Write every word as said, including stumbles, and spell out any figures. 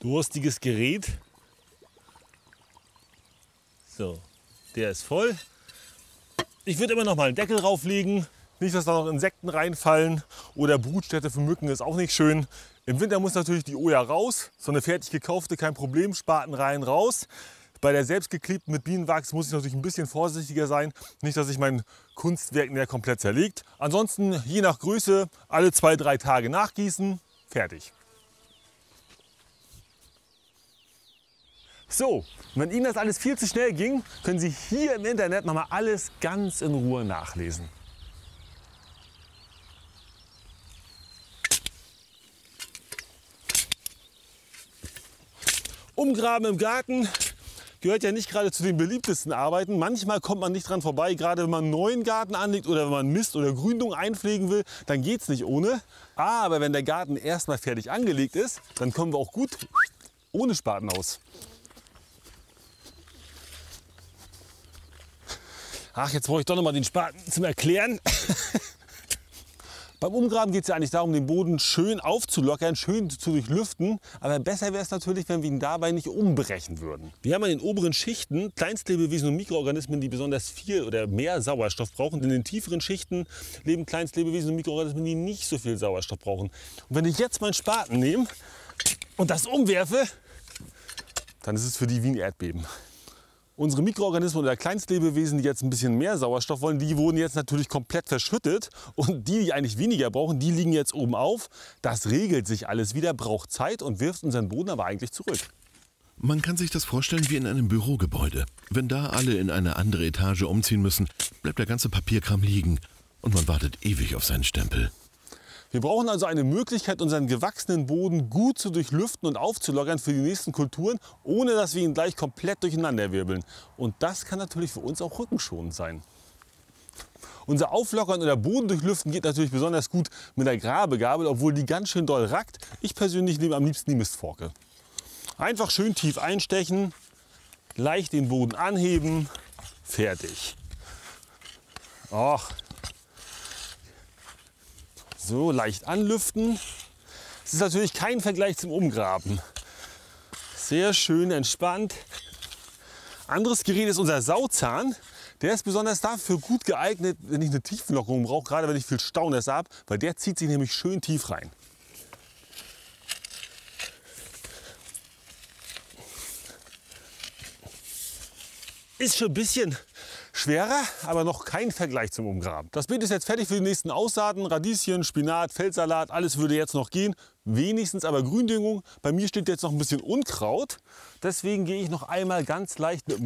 durstiges Gerät. So, der ist voll. Ich würde immer noch mal einen Deckel drauflegen. Nicht, dass da noch Insekten reinfallen oder Brutstätte für Mücken ist auch nicht schön. Im Winter muss natürlich die Oja raus. So eine fertig gekaufte, kein Problem, Spaten rein, raus. Bei der selbstgeklebten mit Bienenwachs muss ich natürlich ein bisschen vorsichtiger sein. Nicht, dass sich mein Kunstwerk näher komplett zerlegt. Ansonsten, je nach Größe, alle zwei, drei Tage nachgießen. Fertig. So, wenn Ihnen das alles viel zu schnell ging, können Sie hier im Internet noch mal alles ganz in Ruhe nachlesen. Umgraben im Garten gehört ja nicht gerade zu den beliebtesten Arbeiten. Manchmal kommt man nicht dran vorbei, gerade wenn man einen neuen Garten anlegt oder wenn man Mist oder Gründung einpflegen will, dann geht es nicht ohne. Aber wenn der Garten erstmal fertig angelegt ist, dann kommen wir auch gut ohne Spaten aus. Ach, jetzt brauche ich doch noch mal den Spaten zum Erklären. Beim Umgraben geht es ja eigentlich darum, den Boden schön aufzulockern, schön zu durchlüften. Aber besser wäre es natürlich, wenn wir ihn dabei nicht umbrechen würden. Wir haben in den oberen Schichten Kleinstlebewesen und Mikroorganismen, die besonders viel oder mehr Sauerstoff brauchen. In den tieferen Schichten leben Kleinstlebewesen und Mikroorganismen, die nicht so viel Sauerstoff brauchen. Und wenn ich jetzt meinen Spaten nehme und das umwerfe, dann ist es für die wie ein Erdbeben. Unsere Mikroorganismen oder Kleinstlebewesen, die jetzt ein bisschen mehr Sauerstoff wollen, die wurden jetzt natürlich komplett verschüttet. Und die, die eigentlich weniger brauchen, die liegen jetzt oben auf. Das regelt sich alles wieder, braucht Zeit und wirft unseren Boden aber eigentlich zurück. Man kann sich das vorstellen wie in einem Bürogebäude. Wenn da alle in eine andere Etage umziehen müssen, bleibt der ganze Papierkram liegen und man wartet ewig auf seinen Stempel. Wir brauchen also eine Möglichkeit, unseren gewachsenen Boden gut zu durchlüften und aufzulockern für die nächsten Kulturen, ohne dass wir ihn gleich komplett durcheinander wirbeln. Und das kann natürlich für uns auch rückenschonend sein. Unser Auflockern oder Boden durchlüften geht natürlich besonders gut mit der Grabegabel, obwohl die ganz schön doll rackt. Ich persönlich nehme am liebsten die Mistforke. Einfach schön tief einstechen, leicht den Boden anheben, fertig. Och. So, leicht anlüften. Es ist natürlich kein Vergleich zum Umgraben. Sehr schön entspannt. Anderes Gerät ist unser Sauzahn. Der ist besonders dafür gut geeignet, wenn ich eine Tiefenlockerung brauche, gerade wenn ich viel Staunässe habe, weil der zieht sich nämlich schön tief rein. Ist schon ein bisschen schwerer, aber noch kein Vergleich zum Umgraben. Das Beet ist jetzt fertig für die nächsten Aussaaten. Radieschen, Spinat, Feldsalat, alles würde jetzt noch gehen. Wenigstens aber Gründüngung. Bei mir steht jetzt noch ein bisschen Unkraut. Deswegen gehe ich noch einmal ganz leicht mit